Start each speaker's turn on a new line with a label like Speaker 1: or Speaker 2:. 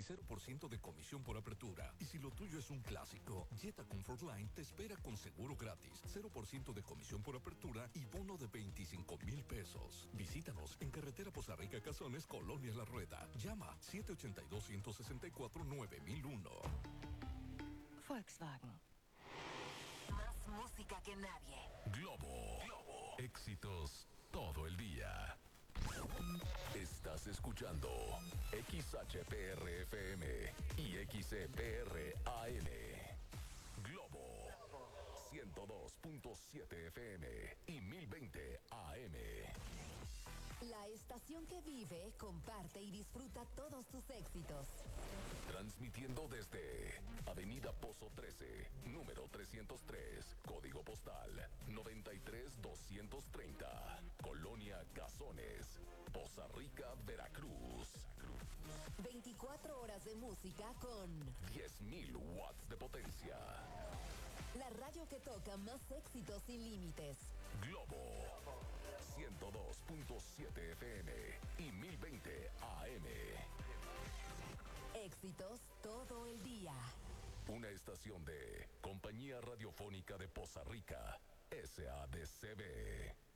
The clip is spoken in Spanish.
Speaker 1: 0% de comisión por apertura. Y si lo tuyo es un clásico, Jetta Comfort Line te espera con seguro gratis, 0% de comisión por apertura y bono de 25,000 pesos. Visítanos en carretera Poza Rica Cazones, Colonia La Rueda. Llama 782-164-9001.
Speaker 2: Volkswagen.
Speaker 3: Más música que nadie.
Speaker 4: Globo. Éxitos todo el día. Estás escuchando XHPR-FM y XCPR-AM. Globo 102.7 FM y 1020 AM.
Speaker 3: La estación que vive, comparte y disfruta todos tus éxitos.
Speaker 4: Transmitiendo desde Avenida Pozo 13, número 303, código postal 93230, Colonia Cazones, Poza Rica, Veracruz.
Speaker 3: 24 horas de música con
Speaker 4: 10,000 watts de potencia.
Speaker 3: la radio que toca más éxitos sin límites.
Speaker 4: Globo 102.7 FM y 1020 AM.
Speaker 3: Éxitos todo el día.
Speaker 4: Una estación de Compañía Radiofónica de Poza Rica, SADCB.